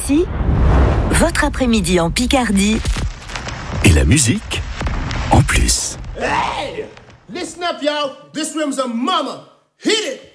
ici, votre après-midi en Picardie. Et la musique en plus. Hey! Listen up, y'all. This room's a mama. Hit it!